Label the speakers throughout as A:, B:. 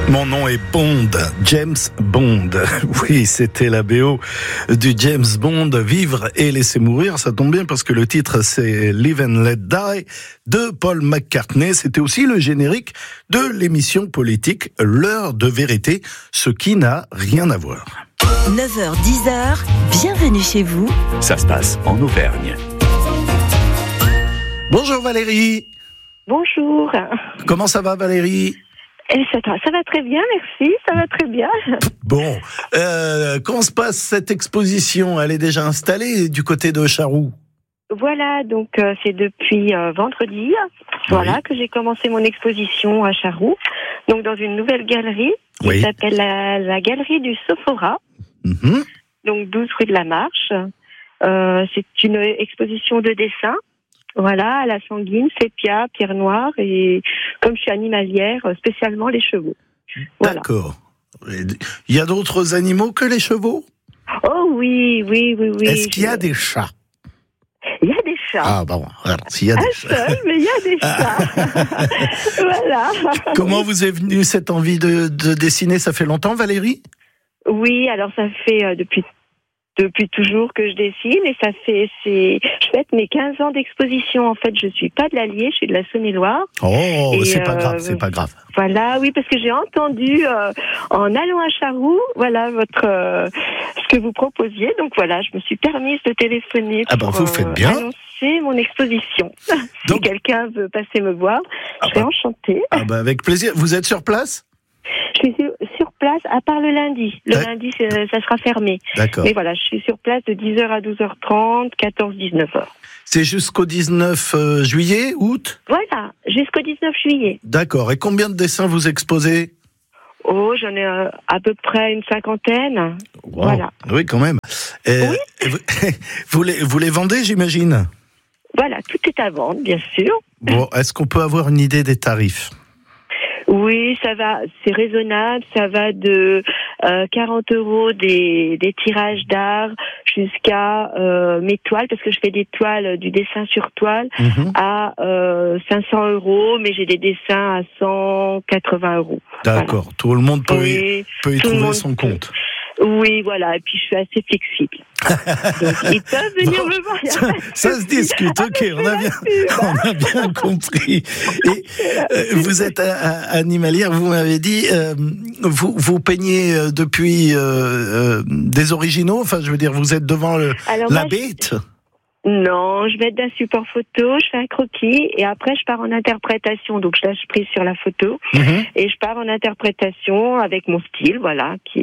A: Mon nom est Bond, James Bond. Oui, c'était la BO du James Bond, Vivre et laisser mourir. Ça tombe bien parce que le titre c'est Live and Let Die de Paul McCartney. C'était aussi le générique de l'émission politique L'heure de vérité, ce qui n'a rien à voir.
B: 9h-10h, bienvenue chez vous.
C: Ça se passe en Auvergne.
A: Bonjour Valérie.
D: Bonjour.
A: Comment ça va Valérie ?
D: Ça va très bien, merci, ça va très bien.
A: Bon, comment se passe cette exposition ? Elle est déjà installée du côté de Charroux ?
D: Voilà, donc c'est depuis vendredi, voilà, que j'ai commencé mon exposition à Charroux, donc dans une nouvelle galerie qui s'appelle la Galerie du Sophora, donc 12 rue de la Marche. C'est une exposition de dessin. Voilà, à la sanguine, sépia, pierre noire et comme je suis animalière, spécialement les chevaux. Voilà.
A: D'accord. Il y a d'autres animaux que les chevaux ?
D: Oh oui.
A: Est-ce qu'il y a des chats ?
D: Il y a des chats.
A: Ah bon, alors s'il y a des chats.
D: Seul, mais il y a des chats. Voilà.
A: Comment vous est venue cette envie de dessiner ? Ça fait longtemps, Valérie ?
D: Oui, alors ça fait depuis toujours que je dessine et je fête mes 15 ans d'exposition. En fait, je suis pas de l'Allier, je suis de la Saône-et-Loire.
A: Oh, et c'est pas grave.
D: Voilà, oui, parce que j'ai entendu en allant à Charroux, voilà ce que vous proposiez. Donc voilà, je me suis permise de téléphoner pour
A: vous faites bien.
D: Annoncer mon exposition. Si quelqu'un veut passer me voir, je serai enchantée.
A: Avec plaisir. Vous êtes sur place ?
D: Je suis sur place, à part le lundi. Le lundi, ça sera fermé.
A: D'accord.
D: Mais voilà, je suis sur place de 10h à 12h30, 14-19h.
A: C'est jusqu'au 19 juillet, août ?
D: Voilà, jusqu'au 19 juillet.
A: D'accord. Et combien de dessins vous exposez ?
D: Oh, j'en ai à peu près une 50aine.
A: Wow.
D: Voilà.
A: Oui, quand même.
D: Oui.
A: Vous les vendez, j'imagine ?
D: Voilà, tout est à vendre, bien sûr.
A: Bon, est-ce qu'on peut avoir une idée des tarifs ?
D: Oui, ça va, c'est raisonnable, ça va de 40 € des tirages d'art jusqu'à mes toiles, parce que je fais des toiles, du dessin sur toile, à 500 €, mais j'ai des dessins à 180 €.
A: D'accord, voilà. Tout le monde peut y trouver son compte.
D: Oui, voilà, et puis je suis assez flexible. Donc, ils peuvent venir me voir.
A: Ça se discute, ok, on a bien compris. Et vous êtes animalière, vous m'avez dit, vous peignez depuis des originaux, enfin je veux dire, vous êtes devant la bête ?
D: Non, je vais être d'un support photo, je fais un croquis et après je pars en interprétation. Donc je lâche prise sur la photo et je pare en interprétation avec mon style, voilà, qui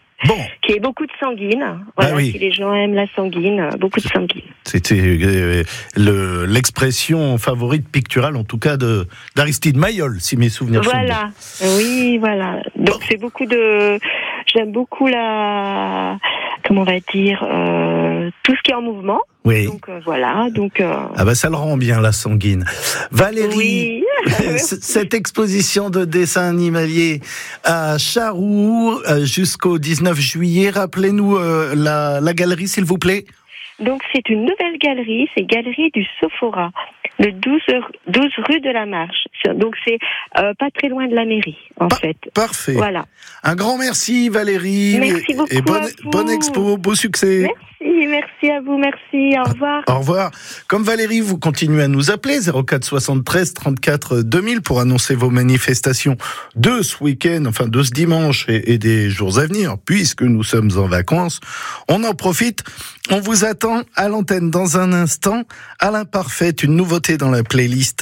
D: est beaucoup de sanguine. Voilà, si les gens aiment la sanguine, beaucoup de sanguine.
A: C'était l'expression favorite picturale, en tout cas d'Aristide Maillol, si mes souvenirs sont bons.
D: Voilà, oui, voilà. Donc c'est beaucoup j'aime beaucoup comment on va dire, tout ce qui est en mouvement.
A: Oui.
D: Donc voilà,
A: ça le rend bien la sanguine. Valérie, cette exposition de dessin animalier à Charroux jusqu'au 19 juillet, rappelez-nous la galerie s'il vous plaît.
D: Donc c'est une nouvelle galerie, c'est Galerie du Sophora, le 12 rue de la Marche. Donc c'est pas très loin de la mairie en fait.
A: Parfait.
D: Voilà.
A: Un grand merci Valérie.
D: Merci beaucoup.
A: Et bonne expo, beau succès.
D: Merci à vous, merci, au revoir.
A: Au revoir. Comme Valérie, vous continuez à nous appeler 04 73 34 2000 pour annoncer vos manifestations de ce week-end, enfin de ce dimanche et des jours à venir, puisque nous sommes en vacances. On en profite. On vous attend à l'antenne dans un instant. Alain Parfait, une nouveauté dans la playlist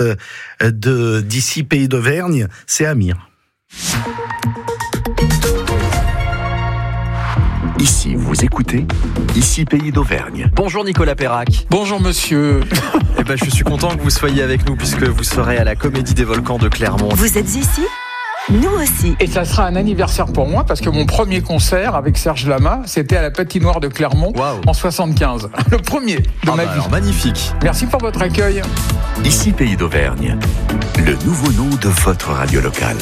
A: d'ici Pays d'Auvergne, c'est Amir.
C: Ici, vous écoutez Ici Pays d'Auvergne.
E: Bonjour Nicolas Perrac.
F: Bonjour monsieur.
E: Je suis content que vous soyez avec nous puisque vous serez à la Comédie des Volcans de Clermont.
B: Vous êtes ici ? Nous aussi.
F: Et ça sera un anniversaire pour moi parce que mon premier concert avec Serge Lama, c'était à la Patinoire de Clermont en 75. Le premier de ma vie.
E: Alors, magnifique.
F: Merci pour votre accueil.
C: Ici Pays d'Auvergne, le nouveau nom de votre radio locale.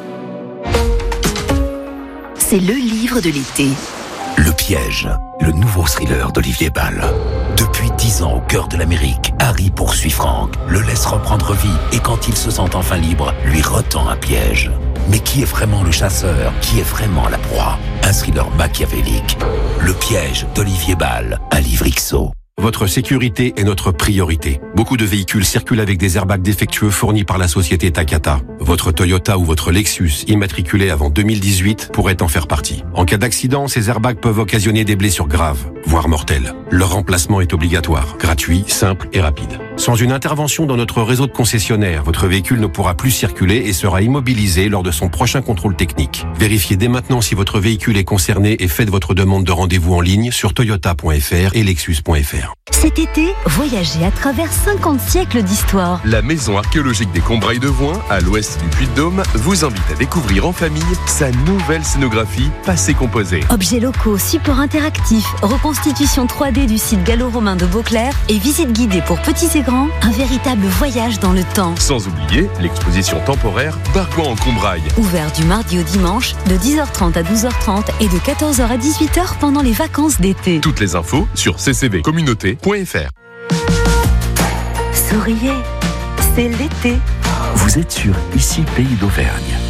B: C'est le livre de l'été.
C: Le piège, le nouveau thriller d'Olivier Bal. Depuis 10 ans au cœur de l'Amérique, Harry poursuit Frank, le laisse reprendre vie et quand il se sent enfin libre, lui retend un piège. Mais qui est vraiment le chasseur? Qui est vraiment la proie? Un thriller machiavélique. Le piège d'Olivier Bal, un livre XO.
G: Votre sécurité est notre priorité. Beaucoup de véhicules circulent avec des airbags défectueux fournis par la société Takata. Votre Toyota ou votre Lexus, immatriculé avant 2018, pourrait en faire partie. En cas d'accident, ces airbags peuvent occasionner des blessures graves, voire mortelles. Leur remplacement est obligatoire, gratuit, simple et rapide. Sans une intervention dans notre réseau de concessionnaires, votre véhicule ne pourra plus circuler et sera immobilisé lors de son prochain contrôle technique. Vérifiez dès maintenant si votre véhicule est concerné et faites votre demande de rendez-vous en ligne sur toyota.fr et lexus.fr.
B: Cet été, voyagez à travers 50 siècles d'histoire.
H: La maison archéologique des Combrailles de Voin, à l'ouest du Puy-de-Dôme, vous invite à découvrir en famille sa nouvelle scénographie passé composé.
B: Objets locaux, supports interactifs, reconstitution 3D du site gallo-romain de Beauclerc et visite guidée pour petits et grands, un véritable voyage dans le temps.
H: Sans oublier l'exposition temporaire Bargoin en Combrailles.
B: Ouvert du mardi au dimanche, de 10h30 à 12h30 et de 14h à 18h pendant les vacances d'été.
H: Toutes les infos sur ccvcommunauté.fr.
B: Souriez, c'est l'été.
C: Vous êtes sur Ici Pays d'Auvergne.